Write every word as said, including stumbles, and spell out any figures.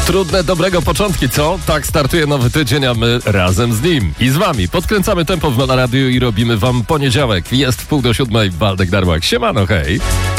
Trudne, dobrego początki, co? Tak startuje nowy tydzień, a my razem z nim i z wami. Podkręcamy tempo w Mela Radio i robimy wam poniedziałek. Jest w pół do siódmej. Waldek Darłak. Siemano, hej.